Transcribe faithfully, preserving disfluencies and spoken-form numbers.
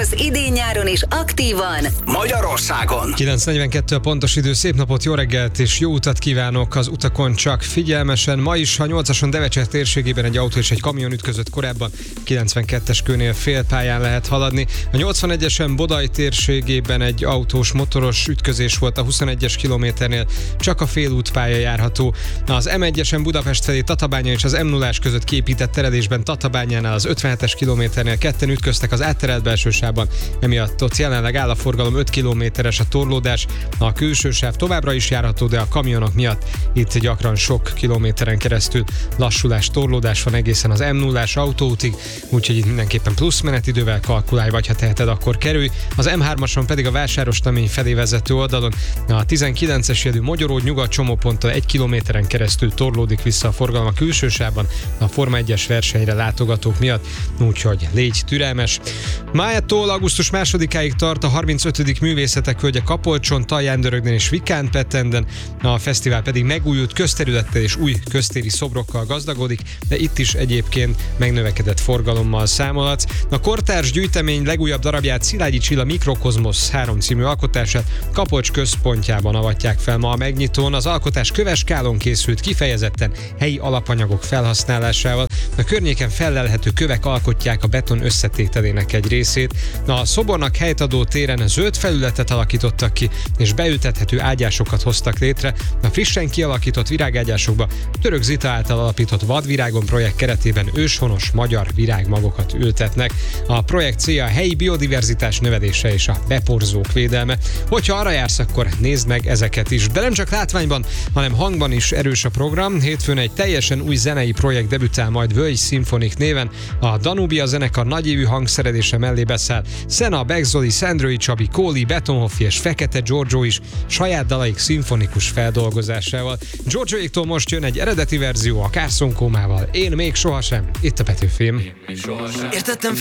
az idén-nyáron is aktívan Magyarországon. kilenc negyvenkettő a pontos idő, szép napot, jó reggelt és jó utat kívánok az utakon, csak figyelmesen. Ma is a nyolcason Devecser térségében egy autó és egy kamion ütközött, korábban kilencvenkettes kőnél félpályán lehet haladni. A nyolcvanegyesen Bodaj térségében egy autós motoros ütközés volt, a huszonegyes kilométernél csak a félútpálya járható. Az em egyesen Budapest felé Tatabánya és az em nullás között kiépített terelésben Tatabányánál az ötvenhetes kilométernél ketten ütköztek az átterelt belsősávban, emiatt ott jelenleg áll a forgalom, öt kilométeres a torlódás. A külső sáv továbbra is járható, de a kamionok miatt itt gyakran sok kilométeren keresztül lassulás, torlódás van egészen az em nullás autóútig, úgyhogy itt mindenképpen plusz menetidővel kalkulálj, vagy ha teheted, akkor kerülj. Az em hármason pedig a Vásárosnamény felé vezető oldalon a tizenkilences jelű Mogyoró nyugat csomóponttól egy kilométeren keresztül torlódik vissza a forgalom a külső sávban a Forma egyes versenyre látogatók miatt, úgyhogy légy türelmes. Májától augusztus másodikáig tart a harmincötödik Művészetek Völgye Kapolcson, Taljándörögden és Vikánpetenden, a fesztivál pedig megújult közterülettel és új köztéri szobrokkal gazdagodik, de itt is egyébként megnövekedett forgalommal számolhatsz. A kortárs gyűjtemény legújabb darabját, Szilágyi Csilla Mikrokozmosz három című alkotását Kapocs központjában avatják fel ma a megnyitón. Az alkotás köves skálon készült, kifejezetten helyi alapanyagok felhasználásával. A környéken fellelhető kövek alkotják a beton összetételének egy részét. A szobornak helyt adó téren zöld felületet alakítottak ki, és beültethető ágyásokat hoztak létre. A frissen kialakított virágágyásokba Török Zita által alapított Vadvirágon projekt keretében őshonos magyar virágmagokat ültetnek. A projekt célja a helyi biodiverzitás növelése és a beporzók védelme. Hogyha arra jársz, akkor nézd meg ezeket is. De nem csak látványban, hanem hangban is erős a program. Hétfőn egy teljesen új zenei projekt debütál majd Völgy Szimfonik néven. A Danubia zenekar nagyévű hangszerelése mellé beszáll Szena, Begzoli, Szendrői Csabi, Kóli, Betonhoffi és Fekete Giorgio is saját dalaik szimfonikus feldolgozásával. Giorgioéktól most jön egy eredeti verzió a Carson Comával. Én még sohasem. Itt a Petőfém. Értettem